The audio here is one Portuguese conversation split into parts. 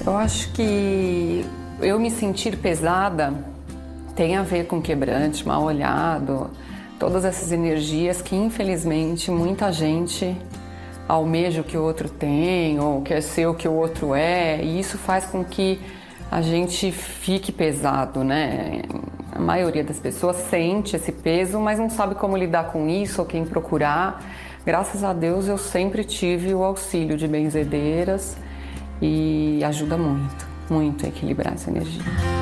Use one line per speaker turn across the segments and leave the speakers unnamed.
Eu acho que eu me sentir pesada tem a ver com quebrante, mal olhado, todas essas energias que infelizmente muita gente almeja o que o outro tem ou quer ser o que o outro é, e isso faz com que a gente fique pesado, né? A maioria das pessoas sente esse peso, mas não sabe como lidar com isso ou quem procurar. Graças a Deus eu sempre tive o auxílio de benzedeiras e ajuda muito a equilibrar essa energia.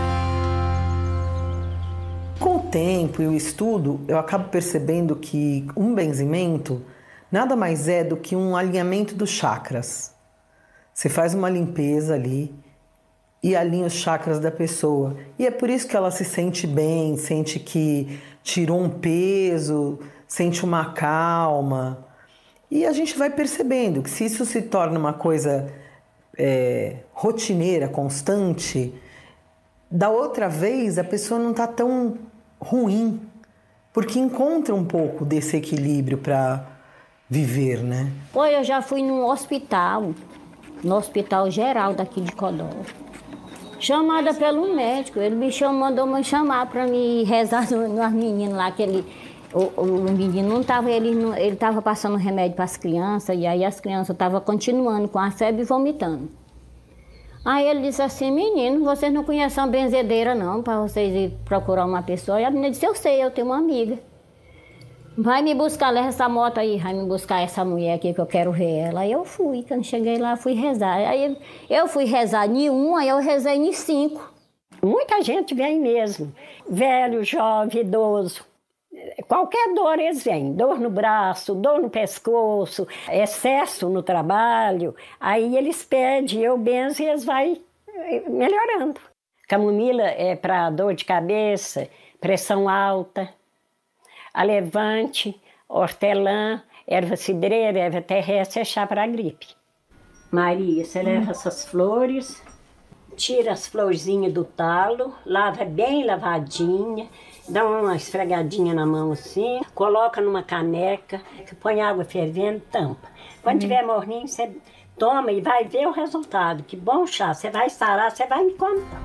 Com o tempo e o estudo, eu acabo percebendo que um benzimento nada mais é do que um alinhamento dos chakras. Você faz uma limpeza ali e alinha os chakras da pessoa. E é por isso que ela se sente bem, sente que tirou um peso, sente uma calma. E a gente vai percebendo que se isso se torna uma coisa rotineira, constante, da outra vez a pessoa não está tão ruim, porque encontra um pouco desse equilíbrio para viver, né?
Pô, eu já fui no hospital geral daqui de Codó, chamada pelo médico. Ele mandou me chamar para me rezar nos meninos lá, que o menino não estava, ele estava passando remédio para as crianças, e aí as crianças estavam continuando com a febre e vomitando. Aí ele disse assim: menino, vocês não conhecem uma benzedeira não, para vocês ir procurar uma pessoa? E a menina disse: eu sei, eu tenho uma amiga. Vai me buscar, leva essa moto aí, vai me buscar essa mulher aqui que eu quero ver ela. Aí eu fui, quando cheguei lá, fui rezar. Aí eu fui rezar em um, aí eu rezei em 5.
Muita gente vem mesmo, velho, jovem, idoso. Qualquer dor eles vêm, dor no braço, dor no pescoço, excesso no trabalho. Aí eles pedem, eu benzo e eles vão melhorando. Camomila é para dor de cabeça, pressão alta. Alevante, hortelã, erva cidreira, erva terrestre é chá para a gripe. Maria, você leva essas flores, tira as florzinhas do talo, lava bem lavadinha, dá uma esfregadinha na mão assim, coloca numa caneca, põe água fervendo, tampa. Quando tiver morninho, você toma e vai ver o resultado. Que bom chá, você vai sarar, você vai me contar.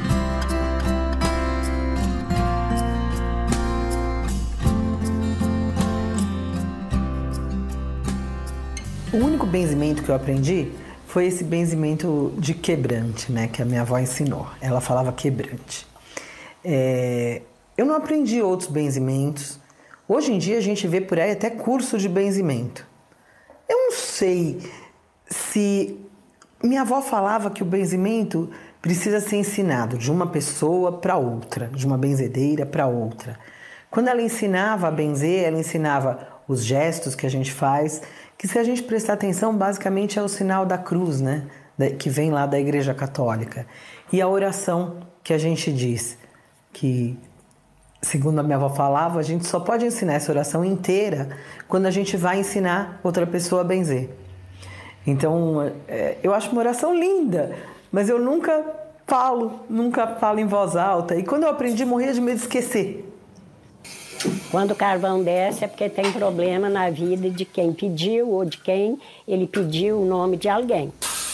O único benzimento que eu aprendi foi esse benzimento de quebrante, né, que a minha avó ensinou. Ela falava quebrante. Eu não aprendi outros benzimentos. Hoje em dia a gente vê por aí até curso de benzimento. Eu não sei se... Minha avó falava que o benzimento precisa ser ensinado de uma pessoa para outra, de uma benzedeira para outra. Quando ela ensinava a benzer, ela ensinava os gestos que a gente faz, que se a gente prestar atenção, basicamente é o sinal da cruz, né? Que vem lá da Igreja Católica. E a oração que a gente diz, que, segundo a minha avó falava, a gente só pode ensinar essa oração inteira quando a gente vai ensinar outra pessoa a benzer. Então, eu acho uma oração linda, mas eu nunca falo em voz alta. E quando eu aprendi, morria de medo de esquecer.
Quando o carvão desce é porque tem problema na vida de quem pediu ou de quem ele pediu o nome de alguém.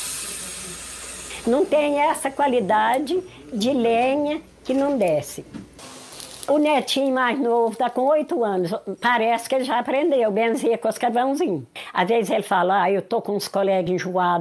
Não tem essa qualidade de lenha que não desce. O netinho mais novo está com 8 anos, parece que ele já aprendeu a benzer com os carvãozinhos. Às vezes ele fala: eu tô com os colegas enjoados.